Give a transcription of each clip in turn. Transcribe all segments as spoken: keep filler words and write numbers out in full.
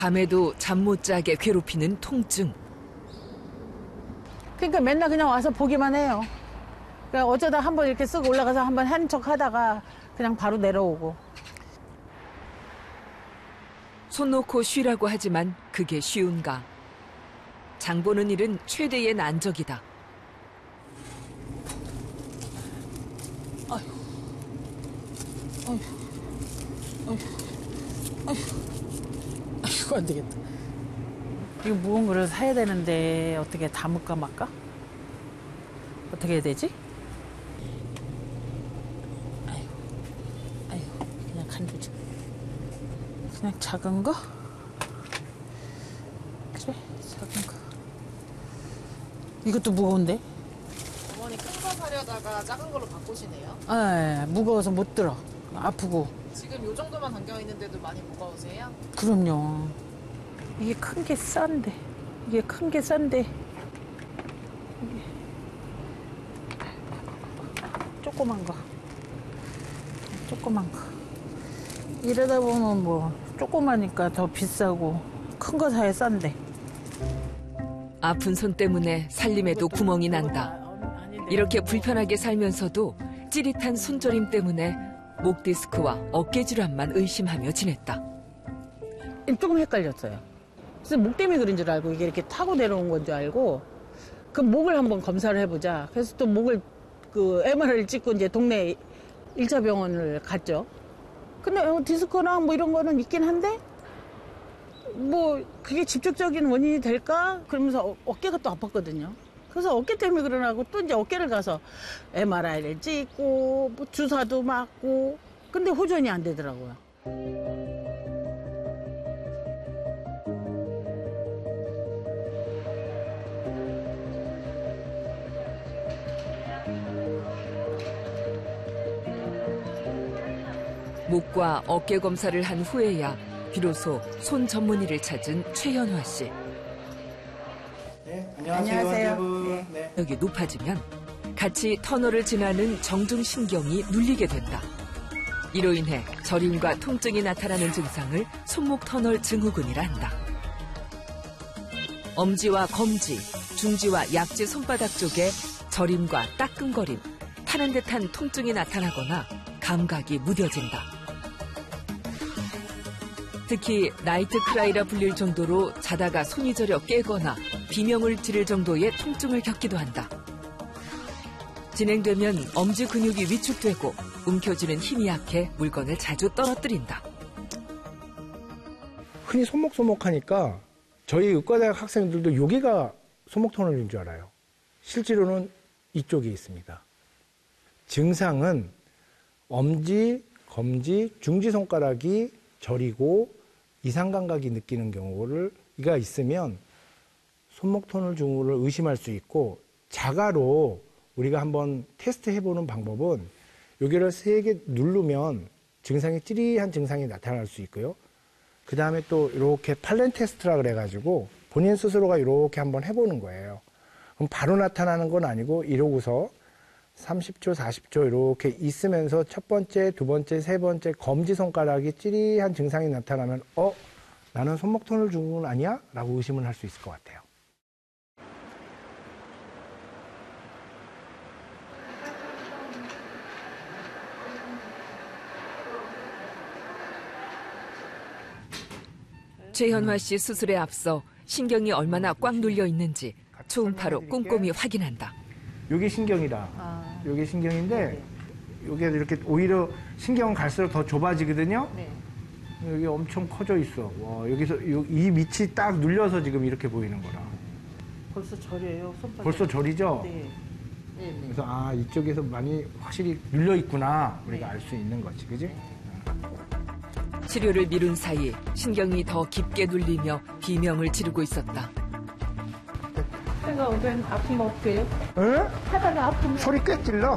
밤에도 잠 못 자게 괴롭히는 통증. 그러니까 맨날 그냥 와서 보기만 해요. 그러니까 어쩌다 한번 이렇게 쓱 올라가서 한번 한 척 하다가 그냥 바로 내려오고. 손 놓고 쉬라고 하지만 그게 쉬운가. 장 보는 일은 최대의 난적이다. 아휴, 아휴, 아휴, 아휴, 아휴, 안 되겠다. 이거 무거운 거를 사야 되는데 어떻게 담을까 말까? 어떻게 해야 되지? 아휴, 아휴, 그냥 간두지. 그냥 작은 거? 그래, 작은 거. 이것도 무거운데? 어머니 큰 거 사려다가 작은 걸로 바꾸시네요. 아, 무거워서 못 들어. 아프고. 지금 요 정도만 담겨 있는데도 많이 무거우세요? 그럼요. 이게 큰 게 싼데. 이게 큰 게 싼데. 이게. 조그만 거. 조그만 거. 이러다 보면 뭐 조그마니까 더 비싸고 큰 거 사야 싼데. 아픈 손 때문에 살림에도 구멍이 난다. 이렇게 불편하게 살면서도 찌릿한 손저림 때문에 목 디스크와 어깨 질환만 의심하며 지냈다. 조금 헷갈렸어요. 그래서 목 때문에 그런 줄 알고 이게 이렇게 타고 내려온 건 줄 알고 그 목을 한번 검사를 해보자. 그래서 또 목을 그 엠알아이를 찍고 이제 동네 일 차 병원을 갔죠. 근데 디스크나 뭐 이런 거는 있긴 한데 뭐 그게 직접적인 원인이 될까? 그러면서 어, 어깨가 또 아팠거든요. 그래서 어깨 때문에 그러나고 또 이제 어깨를 가서 엠알아이를 찍고 뭐 주사도 맞고 근데 호전이 안 되더라고요. 목과 어깨 검사를 한 후에야 비로소 손 전문의를 찾은 최현화 씨. 네, 안녕하세요. 안녕하세요. 네. 네. 여기 높아지면 같이 터널을 지나는 정중신경이 눌리게 된다. 이로 인해 저림과 통증이 나타나는 증상을 손목 터널 증후군이라 한다. 엄지와 검지, 중지와 약지 손바닥 쪽에 저림과 따끔거림, 타는 듯한 통증이 나타나거나 감각이 무뎌진다. 특히 나이트 크라이라 불릴 정도로 자다가 손이 저려 깨거나 비명을 지를 정도의 통증을 겪기도 한다. 진행되면 엄지 근육이 위축되고 움켜쥐는 힘이 약해 물건을 자주 떨어뜨린다. 흔히 손목손목하니까 저희 의과대학 학생들도 여기가 손목 터널인 줄 알아요. 실제로는 이쪽에 있습니다. 증상은 엄지, 검지, 중지 손가락이 저리고 이상 감각이 느끼는 경우가 있으면 손목 터널 증후를 의심할 수 있고 자가로 우리가 한번 테스트 해보는 방법은 여기를 세게 누르면 증상이 찌리한 증상이 나타날 수 있고요. 그 다음에 또 이렇게 팔렌 테스트라 그래가지고 본인 스스로가 이렇게 한번 해보는 거예요. 그럼 바로 나타나는 건 아니고 이러고서 삼십 초, 사십 초 이렇게 있으면서 첫 번째, 두 번째, 세 번째 검지손가락이 찌리한 증상이 나타나면 어? 나는 손목 터널 증후군 아니야? 라고 의심을 할 수 있을 것 같아요. 최현화 씨 수술에 앞서 신경이 얼마나 꽉 눌려 있는지 초음파로 꼼꼼히 확인한다. 이게 신경이다. 아. 이게 신경인데 이게 이렇게 오히려 신경은 갈수록 더 좁아지거든요. 네. 여기 엄청 커져 있어. 와, 여기서 이 밑이 딱 눌려서 지금 이렇게 보이는 거라. 벌써 저려요. 손바닥. 벌써 저리죠? 네. 네, 네. 그래서 아 이쪽에서 많이 확실히 눌려 있구나 우리가 네. 알 수 있는 거지, 그지? 치료를 미룬 사이 신경이 더 깊게 눌리며 비명을 지르고 있었다. 내가 오면 아프면 어떡해요? 응? 하다가 아프면. 소리 꽤 질러.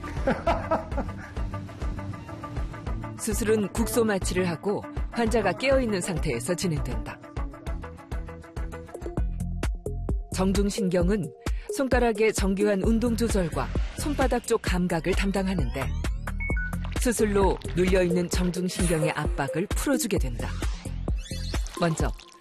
수술은 국소 마취를 하고 환자가 깨어있는 상태에서 진행된다. 정중신경은 손가락의 정교한 운동 조절과 손바닥 쪽 감각을 담당하는데 수술로 눌려있는 정중신경의 압박을 풀어주게 된다. 먼저